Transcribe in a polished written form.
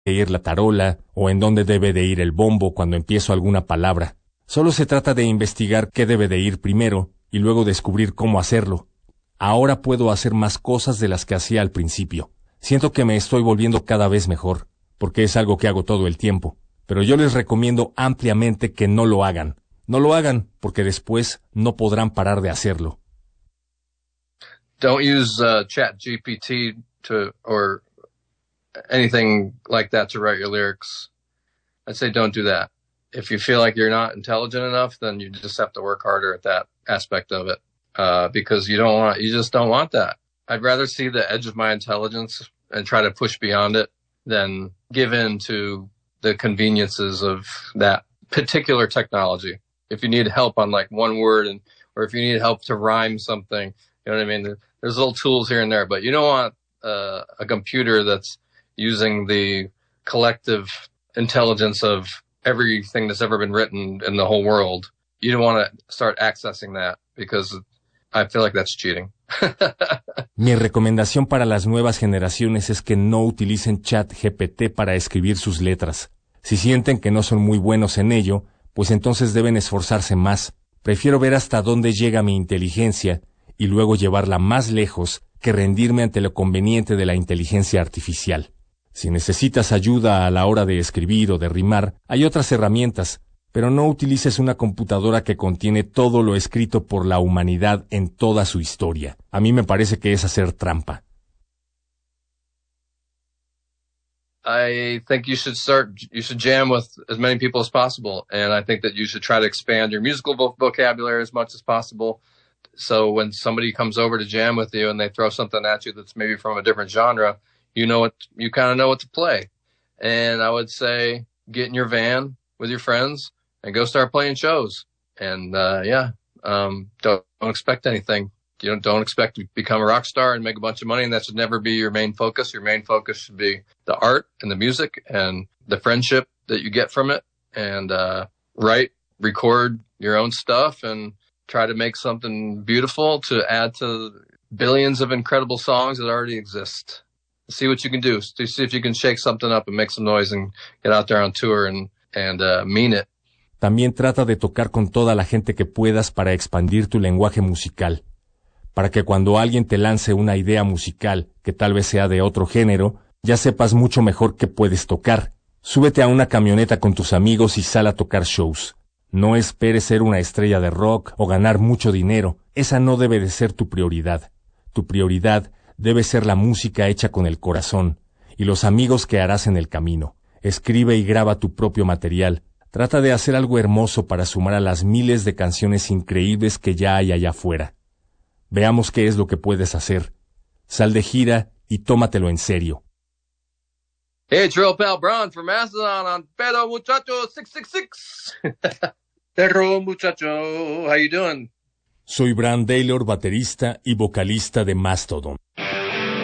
ir la tarola o en dónde debe de ir el bombo cuando empiezo alguna palabra. Solo se trata de investigar qué debe de ir primero y luego descubrir cómo hacerlo. Ahora puedo hacer más cosas de las que hacía al principio. Siento que me estoy volviendo cada vez mejor, porque es algo que hago todo el tiempo. Pero yo les recomiendo ampliamente que no lo hagan. No lo hagan, porque después no podrán parar de hacerlo. Don't use ChatGPT or anything like that to write your lyrics. I'd say don't do that. If you feel like you're not intelligent enough, then you just have to work harder at that aspect of it. Because you just don't want that. I'd rather see the edge of my intelligence and try to push beyond it than give in to the conveniences of that particular technology. If you need help on like one word or if you need help to rhyme something, you know what I mean? There's little tools here and there, but you don't want a computer that's using the collective intelligence of everything that's ever been written in the whole world. You don't want to start accessing that because I feel like that's cheating. Mi recomendación para las nuevas generaciones es que no utilicen ChatGPT para escribir sus letras. Si sienten que no son muy buenos en ello, pues entonces deben esforzarse más. Prefiero ver hasta dónde llega mi inteligencia y luego llevarla más lejos que rendirme ante lo conveniente de la inteligencia artificial. Si necesitas ayuda a la hora de escribir o de rimar, hay otras herramientas, pero no utilices una computadora que contiene todo lo escrito por la humanidad en toda su historia. A mí me parece que es hacer trampa. I think you should jam with as many people as possible, and I think that you should try to expand your musical vocabulary as much as possible. So when somebody comes over to jam with you and they throw something at you that's maybe from a different genre, you kind of know what to play. And I would say get in your van with your friends and go start playing shows. And don't expect anything. Don't expect to become a rock star and make a bunch of money, and that should never be your main focus. Your main focus should be the art and the music and the friendship that you get from it. And write, record your own stuff, and try to make something beautiful to add to billions of incredible songs that already exist. See what you can do. See if you can shake something up and make some noise and get out there on tour and mean it. También trata de tocar con toda la gente que puedas para expandir tu lenguaje musical. Para que cuando alguien te lance una idea musical, que tal vez sea de otro género, ya sepas mucho mejor qué puedes tocar. Súbete a una camioneta con tus amigos y sal a tocar shows. No esperes ser una estrella de rock o ganar mucho dinero. Esa no debe de ser tu prioridad. Tu prioridad debe ser la música hecha con el corazón y los amigos que harás en el camino. Escribe y graba tu propio material. Trata de hacer algo hermoso para sumar a las miles de canciones increíbles que ya hay allá afuera. Veamos qué es lo que puedes hacer. Sal de gira y tómatelo en serio. Hey, it's your old pal Bron from Mastodon on Perro Muchacho 666. Perro Muchacho, how you doing? Soy Bran Taylor, baterista y vocalista de Mastodon.